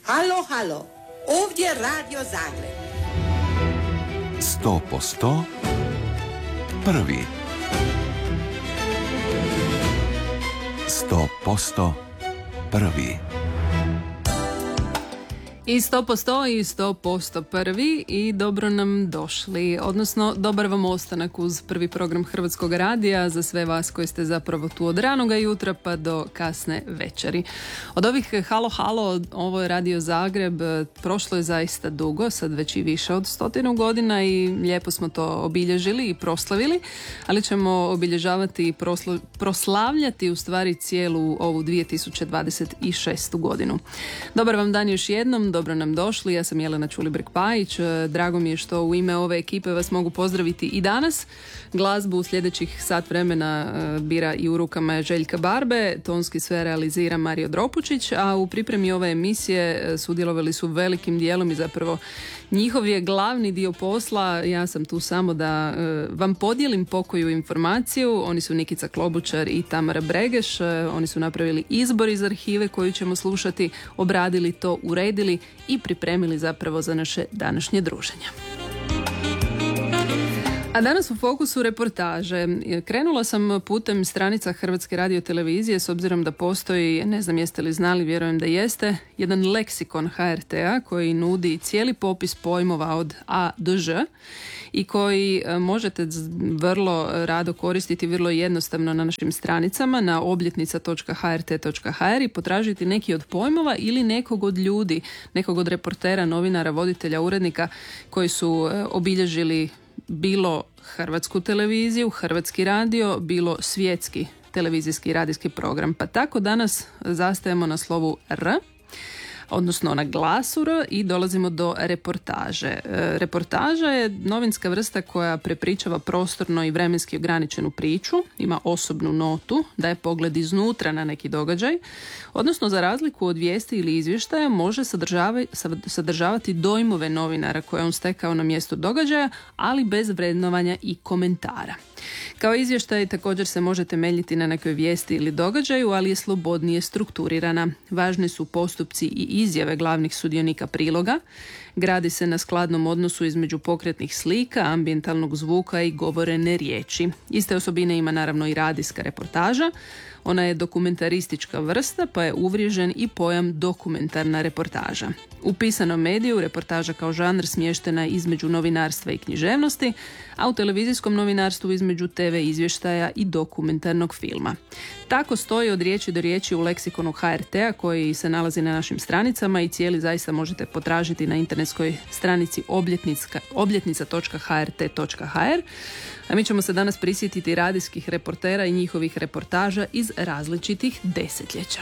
Halo, halo, ovdje Radio Zagreb. 100% prvi. 100% prvi. I 100% i 100% prvi i dobro nam došli, odnosno dobar vam ostanak uz prvi program Hrvatskog radija za sve vas koji ste zapravo tu od ranoga jutra pa do kasne večeri. Od ovih halo, ovo je Radio Zagreb, prošlo je zaista dugo, sad već i više od 100 godina i lijepo smo to obilježili i proslavili, ali ćemo obilježavati i proslavljati u stvari cijelu ovu 2026. godinu. Dobar vam dan još jednom. Dobro nam došli, ja sam Jelena Čulibrk-Pajić, drago mi je što u ime ove ekipe vas mogu pozdraviti i danas. Glazbu u sljedećih sat vremena bira i u rukama Željka Barbe, tonski sve realizira Mario Dropučić, a u pripremi ove emisije sudjelovali su velikim dijelom i zapravo njihov je glavni dio posla, ja sam tu samo da vam podijelim pokoju informaciju. Oni su Nikica Klobučar i Tamara Bregeš, oni su napravili izbor iz arhive koju ćemo slušati, obradili to, uredili i pripremili zapravo za naše današnje druženje. A danas u fokusu reportaže. Krenula sam putem stranica Hrvatske radiotelevizije s obzirom da postoji, ne znam jeste li znali, vjerujem da jeste, jedan leksikon HRT-a koji nudi cijeli popis pojmova od A do Ž i koji možete vrlo rado koristiti vrlo jednostavno na našim stranicama na obljetnica.hrt.hr i potražiti neki od pojmova ili nekog od ljudi, nekog od reportera, novinara, voditelja, urednika koji su obilježili bilo Hrvatsku televiziju, Hrvatski radio, bilo svjetski televizijski i radijski program. Pa tako danas zastajemo na slovu R, odnosno na glasu R i dolazimo do reportaže. Reportaža je novinska vrsta koja prepričava prostorno i vremenski ograničenu priču, ima osobnu notu, daje pogled iznutra na neki događaj, odnosno za razliku od vijesti ili izvještaja može sadržavati dojmove novinara koje on stekao na mjestu događaja, ali bez vrednovanja i komentara. Kao izvještaj također se može temeljiti na nekoj vijesti ili događaju, ali je slobodnije strukturirana. Važni su postupci i izjave glavnih sudionika priloga. Gradi se na skladnom odnosu između pokretnih slika, ambijentalnog zvuka i govorene riječi. Iste osobine ima naravno i radijska reportaža. Ona je dokumentaristička vrsta, pa je uvriježen i pojam dokumentarna reportaža. U pisanom mediju reportaža kao žanr smještena je između novinarstva i književnosti, a u televizijskom novinarstvu između TV izvještaja i dokumentarnog filma. Tako stoji od riječi do riječi u leksikonu HRT-a koji se nalazi na našim stranicama i cijeli zaista možete potražiti na internetskoj stranici obljetnica.hrt.hr. A mi ćemo se danas prisjetiti radijskih reportera i njihovih reportaža iz različitih desetljeća.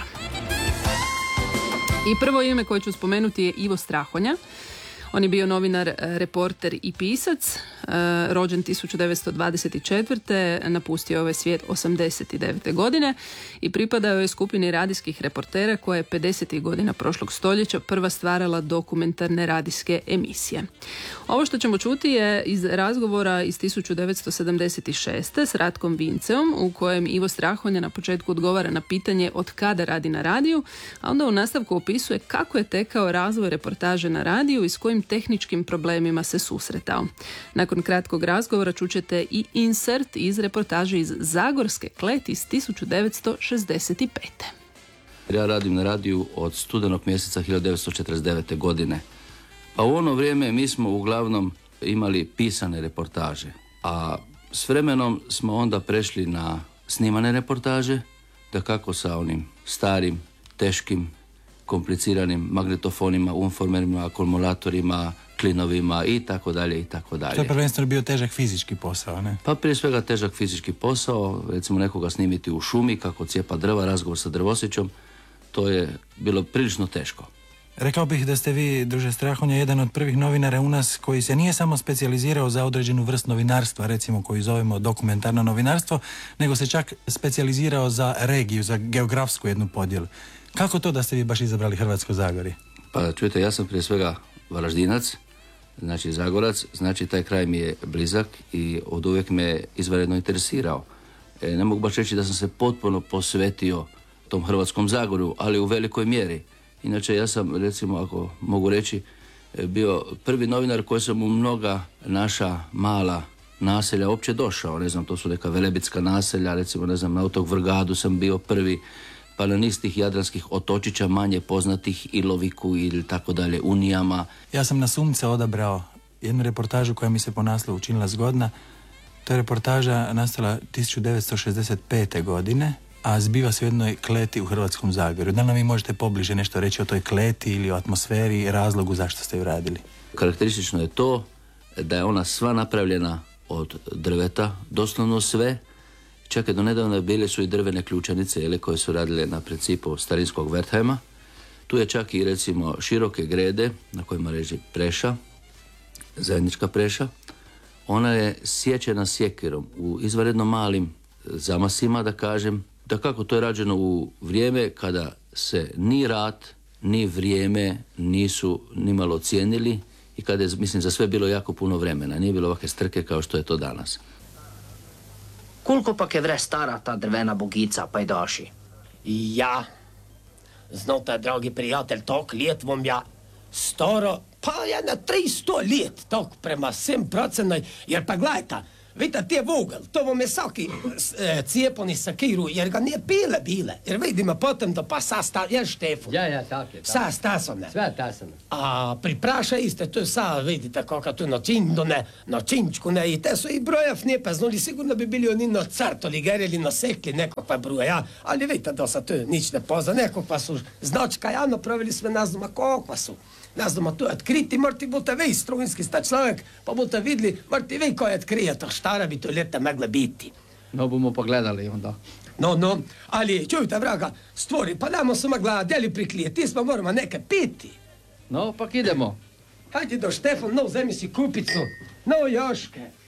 I prvo ime koje ću spomenuti je Ivo Strahonja. On je bio novinar, reporter i pisac, rođen 1924. Napustio ovaj svijet 89. godine i pripadao je skupini radijskih reportera koja je 50. godina prošlog stoljeća prva stvarala dokumentarne radijske emisije. Ovo što ćemo čuti je iz razgovora iz 1976. s Ratkom Vinceom u kojem Ivo Strahonja na početku odgovara na pitanje od kada radi na radiju, a onda u nastavku opisuje kako je tekao razvoj reportaže na radiju i s kojim tehničkim problemima se susretao. Nakon kratkog razgovora čućete i insert iz reportaže iz Zagorske kleti iz 1965. Ja radim na radiju od studenog mjeseca 1949. godine. Pa u ono vrijeme mi smo uglavnom imali pisane reportaže, a s vremenom smo onda prešli na snimane reportaže, dakako sa onim starim, teškim, kompliciranim magnetofonima, umformerima, akumulatorima, klinovima i tako dalje i tako dalje. To je prvenstveno bio težak fizički posao, ne? Pa prije svega težak fizički posao, recimo nekoga snimiti u šumi kako cijepa drva, razgovor sa drvosićom, to je bilo prilično teško. Rekao bih da ste vi, druže Strahonja, jedan od prvih novinara u nas koji se nije samo specijalizirao za određenu vrst novinarstva, recimo koju zovemo dokumentarno novinarstvo, nego se čak specijalizirao za regiju, za geografsku jednu podjelu. Kako to da ste vi baš izabrali Hrvatsko Zagorje? Pa čujete, ja sam prije svega Varaždinac, znači Zagorac, znači taj kraj mi je blizak i od uvijek me izvanredno interesirao. Ne mogu baš reći da sam se potpuno posvetio tom Hrvatskom Zagorju, ali u velikoj mjeri. Inače, ja sam, recimo, ako mogu reći, bio prvi novinar koji sam u mnoga naša mala naselja uopće došao. Ne znam, to su neka velebitska naselja, recimo, ne znam, na otok Vrgadu sam bio prvi, pa na niz tih jadranskih otočića manje poznatih, Iloviku ili tako dalje, Unijama. Ja sam na Sumce odabrao jednu reportažu koja mi se po naslovu učinila zgodna. To je reportaža nastala 1965. godine, a zbiva se u jednoj kleti u Hrvatskom Zagorju. Da li nam vi možete pobliže nešto reći o toj kleti ili o atmosferi i razlogu zašto ste ju radili? Karakteristično je to da je ona sva napravljena od drveta, doslovno sve. Čak i do nedavno bile su i drvene ključanice koje su radile na principu starinskog Wertheima. Tu je čak i, recimo, široke grede na kojima leži preša, zajednička preša. Ona je sječena sjekirom u izvanredno malim zamasima, da kažem. Da kako to je rađeno u vrijeme kada se ni rat, ni vrijeme nisu nimalo cijenili i kada je, mislim, za sve bilo jako puno vremena. Nije bilo ovakve strke kao što je to danas. Koliko pak je vre stara ta drvena bogica, pajdaši? Ja, znate, dragi prijatelj, tok let vam ja staro, pa jedna 300 let, tok prema svim procenoj, jer pa gledajte, vidite, te vogel, to vam je svaki cijeponi sakiru, jer ga nije bile, jer vidimo potom da pa sastav, jel Štefan? Ja, tak je. Sastasone. Sve tasone. A pripraša ste, to je sad, vidite, kako tu na činčku, ne, i te su i brojev nije paznuli, sigurno bi bili oni nacrtali, gerili, nasekli neko pa broja, ali vidite da se to nič ne pozna, neko pa su značka, javno pravili sve naznama koliko su. Naznama to otkriti, morate budete vi strujinski sta človek, pa budete vidli, morate vi koji otkrije to štara bi to ljeta mogla biti. No, bomo pogledali onda. No, ali čujte, vraga, stvori, pa namo su mogla deli priklijeti, smo moramo neke piti. No, pak idemo. Hajde do Štefan, no, vzemi si kupicu, no, Joške.